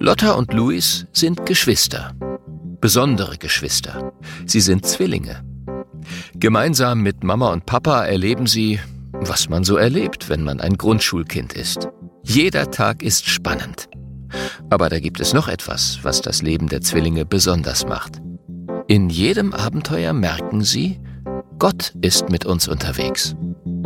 Lotta und Luis sind Geschwister. Besondere Geschwister. Sie sind Zwillinge. Gemeinsam mit Mama und Papa erleben sie, was man so erlebt, wenn man ein Grundschulkind ist. Jeder Tag ist spannend. Aber da gibt es noch etwas, was das Leben der Zwillinge besonders macht. In jedem Abenteuer merken sie, Gott ist mit uns unterwegs.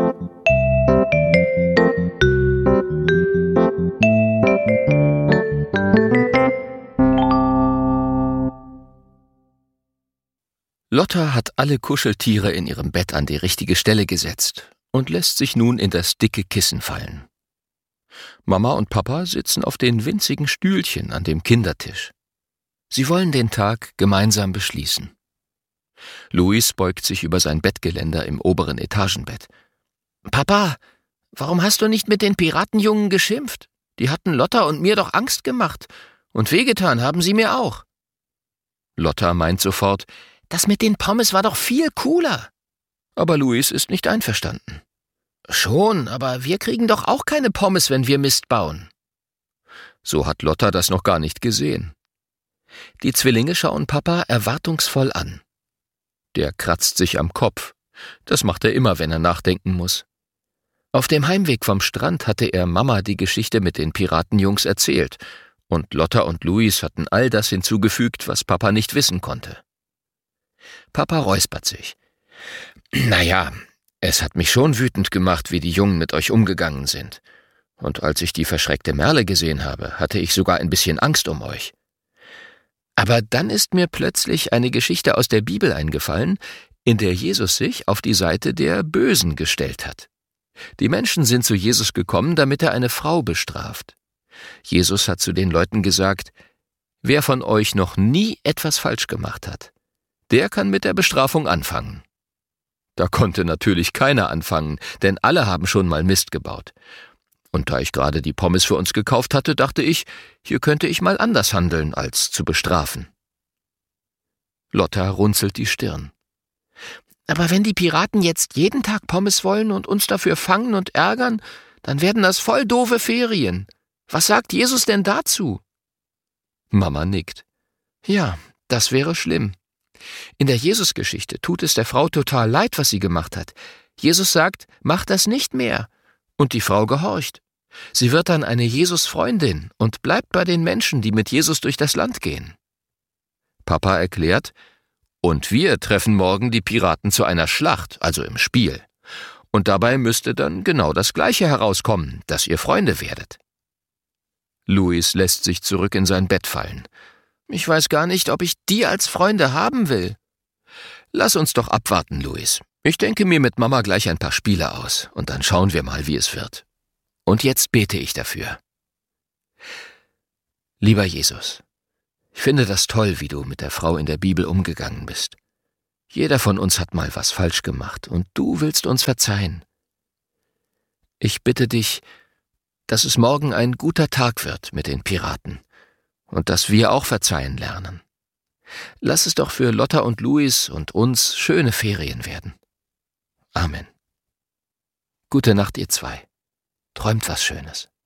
Lotta hat alle Kuscheltiere in ihrem Bett an die richtige Stelle gesetzt und lässt sich nun in das dicke Kissen fallen. Mama und Papa sitzen auf den winzigen Stühlchen an dem Kindertisch. Sie wollen den Tag gemeinsam beschließen. Luis beugt sich über sein Bettgeländer im oberen Etagenbett. »Papa, warum hast du nicht mit den Piratenjungen geschimpft? Die hatten Lotta und mir doch Angst gemacht. Und wehgetan haben sie mir auch.« Lotta meint sofort, »Das mit den Pommes war doch viel cooler.« Aber Luis ist nicht einverstanden. »Schon, aber wir kriegen doch auch keine Pommes, wenn wir Mist bauen.« So hat Lotta das noch gar nicht gesehen. Die Zwillinge schauen Papa erwartungsvoll an. Der kratzt sich am Kopf. Das macht er immer, wenn er nachdenken muss. Auf dem Heimweg vom Strand hatte er Mama die Geschichte mit den Piratenjungs erzählt, und Lotta und Luis hatten all das hinzugefügt, was Papa nicht wissen konnte. Papa räuspert sich. »Naja, es hat mich schon wütend gemacht, wie die Jungen mit euch umgegangen sind. Und als ich die verschreckte Merle gesehen habe, hatte ich sogar ein bisschen Angst um euch. Aber dann ist mir plötzlich eine Geschichte aus der Bibel eingefallen, in der Jesus sich auf die Seite der Bösen gestellt hat. Die Menschen sind zu Jesus gekommen, damit er eine Frau bestraft. Jesus hat zu den Leuten gesagt, wer von euch noch nie etwas falsch gemacht hat, der kann mit der Bestrafung anfangen. Da konnte natürlich keiner anfangen, denn alle haben schon mal Mist gebaut. Und da ich gerade die Pommes für uns gekauft hatte, dachte ich, hier könnte ich mal anders handeln, als zu bestrafen. Lotta runzelt die Stirn. Aber wenn die Piraten jetzt jeden Tag Pommes wollen und uns dafür fangen und ärgern, dann werden das voll doofe Ferien. Was sagt Jesus denn dazu? Mama nickt. Ja, das wäre schlimm. In der Jesusgeschichte tut es der Frau total leid, was sie gemacht hat. Jesus sagt, mach das nicht mehr. Und die Frau gehorcht. Sie wird dann eine Jesus-Freundin und bleibt bei den Menschen, die mit Jesus durch das Land gehen. Papa erklärt, und wir treffen morgen die Piraten zu einer Schlacht, also im Spiel. Und dabei müsste dann genau das Gleiche herauskommen, dass ihr Freunde werdet. Luis lässt sich zurück in sein Bett fallen. Ich weiß gar nicht, ob ich die als Freunde haben will. Lass uns doch abwarten, Luis. Ich denke mir mit Mama gleich ein paar Spiele aus und dann schauen wir mal, wie es wird. Und jetzt bete ich dafür. Lieber Jesus, ich finde das toll, wie du mit der Frau in der Bibel umgegangen bist. Jeder von uns hat mal was falsch gemacht und du willst uns verzeihen. Ich bitte dich, dass es morgen ein guter Tag wird mit den Piraten und dass wir auch verzeihen lernen. Lass es doch für Lotta und Luis und uns schöne Ferien werden. Amen. Gute Nacht, ihr zwei. Träumt was Schönes.